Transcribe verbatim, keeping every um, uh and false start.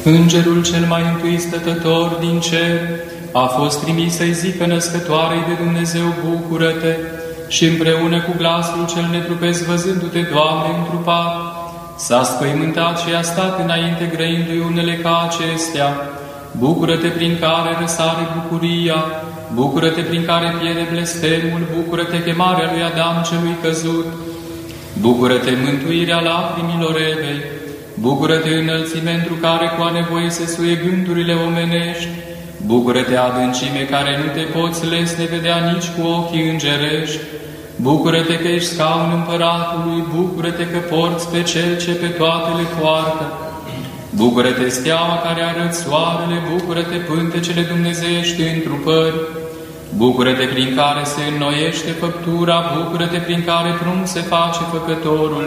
Îngerul cel mai întâi stătător din cer a fost trimis să-i zică născătoarei de Dumnezeu, bucură-te, și împreună cu glasul cel netrupesc, văzându-te, Doamne, întrupat, s-a spăimântat și a stat înainte grăindu-i unele ca acestea. Bucură-te prin care răsare bucuria, bucură-te prin care pierde blestemul, bucură-te chemarea lui Adam celui căzut, bucură-te mântuirea lacrimilor Evei, bucură-te înălțime întru care cu a nevoie se suie gândurile omenești, bucură-te adâncime care nu te poți lesne vedea nici cu ochii îngerești, bucură-te că ești scaun împăratului, bucură-te că porți pe cel ce pe toate le poartă, bucură-te steaua care arăți soarele, bucură-te pântecele dumnezeiești întrupări, bucură-te prin care se înnoiește făptura, bucură-te prin care prunc se face făcătorul,